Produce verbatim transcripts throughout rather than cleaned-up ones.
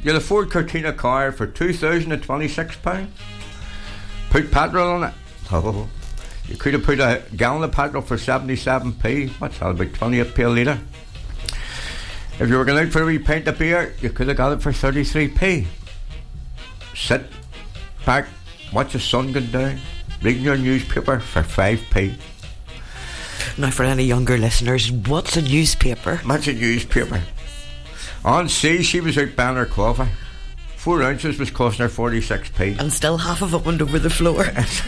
You'll afford Cortina car for two thousand twenty-six pounds. Put petrol on it. Oh, you could have put a gallon of petrol for seventy-seven p. What's that, about twenty-eight p a litre? If you were going out for a wee pint of beer, you could have got it for thirty-three p. Sit back, watch the sun go down, reading your newspaper for five p. Now, for any younger listeners, what's a newspaper? What's a newspaper? On sea, she was out buying her coffee. Four ounces was costing her forty-six p. And still half of it went over the floor.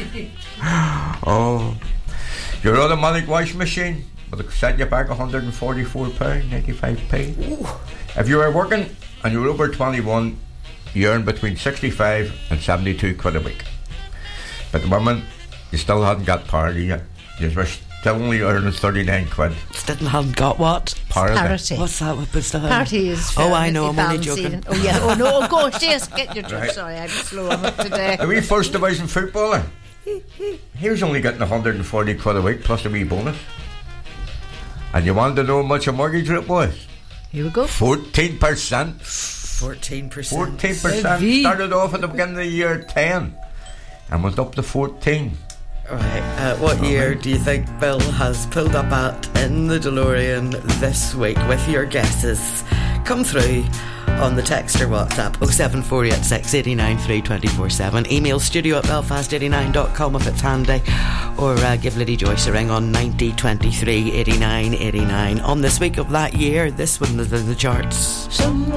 Oh, your automatic washing machine would have set you back one hundred forty-four pounds ninety-five p. Ooh. If you were working and you were over twenty-one, you earned between sixty-five and seventy-two quid a week. But the women, you still hadn't got parity yet. You were still only earning thirty-nine quid. Still hadn't got what? Parity. Parity. What's that? What's that? Party is. Oh, I know. I'm only joking. Oh yeah. Oh no. Oh gosh. Yes. Get your. Right. Sorry, I'm slow on it today. A wee first division footballer, he was only getting one hundred forty quid a week plus a wee bonus. And you wanted to know how much a mortgage rate was? Here we go. Fourteen percent. Fourteen percent. Fourteen percent. Started off at the beginning of the year ten, and went up to fourteen. Right. Uh, what year do you think Bill has pulled up at in the DeLorean this week? With your guesses, come through on the text or WhatsApp oh seven four eight six eight nine three two four seven. Email studio at belfast eighty-nine dot com if it's handy, or uh, give Liddy Joyce a ring on ninety twenty-three eighty-nine eighty-nine. On this week of that year, this one is in the charts. Some